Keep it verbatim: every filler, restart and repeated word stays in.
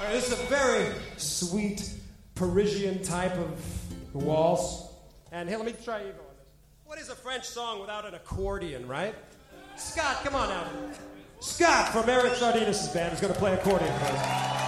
All right, this is a very sweet Parisian type of waltz. And here, let me try you going. What is a French song without an accordion, right? Scott, come on now. Scott from Eric Sardinas' band is going to play accordion for us.